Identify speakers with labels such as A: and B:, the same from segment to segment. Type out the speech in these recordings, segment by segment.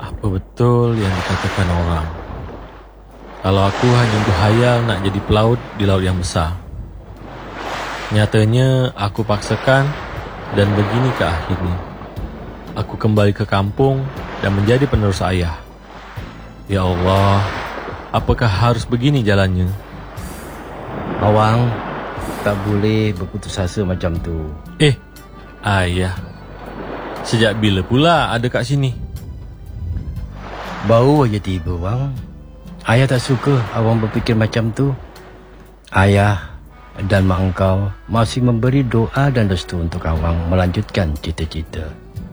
A: Apa betul yang dikatakan orang? Kalau aku hanya berhayal nak jadi pelaut di laut yang besar. Nyatanya aku paksakan dan begini ke akhirnya. Aku kembali ke kampung dan menjadi penerus ayah. Ya Allah, apakah harus begini jalannya?
B: Awang, tak boleh berputus asa macam tu.
A: Ayah, sejak bila pula ada kat sini?
B: Baru aja tiba, Wang. Ayah tak suka awang berfikir macam tu. Ayah dan mak engkau masih memberi doa dan restu untuk awang melanjutkan cita-cita.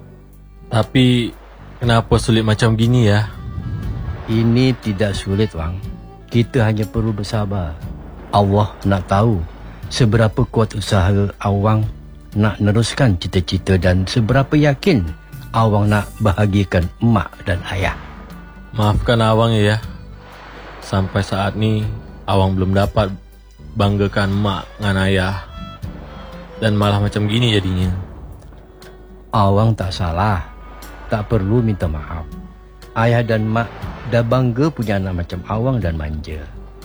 A: Tapi kenapa sulit macam gini ya?
B: Ini tidak sulit, Wang. Kita hanya perlu bersabar. Allah nak tahu seberapa kuat usaha awang nak neruskan cita-cita dan seberapa yakin awang nak bahagiakan mak dan ayah.
A: Maafkan awang ya. Sampai saat ni awang belum dapat banggakan mak dengan ayah. Dan malah macam gini jadinya.
B: Awang tak salah. Tak perlu minta maaf. Ayah dan mak dah bangga punya anak macam awang dan manja.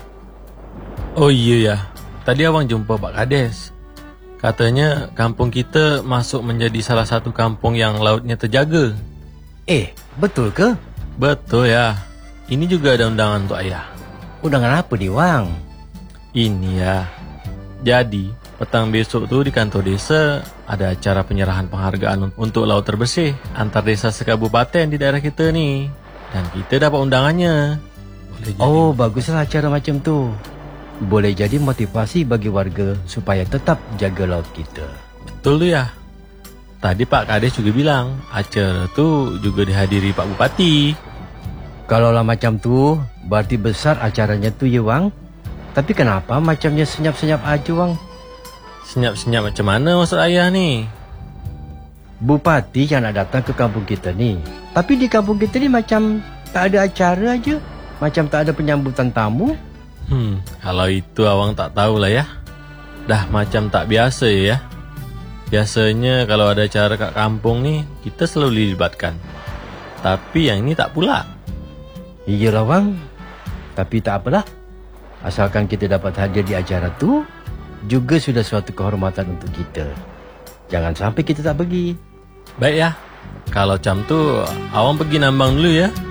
A: Oh iya ya, tadi awang jumpa Pak Kades. Katanya kampung kita masuk menjadi salah satu kampung yang lautnya terjaga.
B: Betul ke?
A: Betul ya. Ini juga ada undangan untuk ayah.
B: Undangan apa di, Wang?
A: Ini ya. Jadi, petang besok tu di kantor desa ada acara penyerahan penghargaan untuk laut terbersih antar desa sekabupaten di daerah kita ni. Dan kita dapat undangannya. Boleh jadi.
B: Baguslah acara macam tu. Boleh jadi motivasi bagi warga supaya tetap jaga laut kita.
A: Betul tu ya. Tadi Pak Kades juga bilang acara tu juga dihadiri Pak Bupati.
B: Kalaulah macam tu, berarti besar acaranya tu ya, Wang. Tapi kenapa macamnya senyap-senyap aja, Wang?
A: Senyap-senyap macam mana maksud ayah ni?
B: Bupati yang nak datang ke kampung kita ni. Tapi di kampung kita ni macam tak ada acara aja. Macam tak ada penyambutan tamu.
A: Kalau itu awang tak tahulah ya. Dah macam tak biasa ya. Biasanya kalau ada acara kat kampung ni, kita selalu dilibatkan. Tapi yang ini tak pula.
B: Iyalah, Wang. Tapi tak apalah. Asalkan kita dapat hadir di acara tu, juga sudah suatu kehormatan untuk kita. Jangan sampai kita tak pergi.
A: Baik ya. Kalau macam tu, awang pergi nambang dulu ya.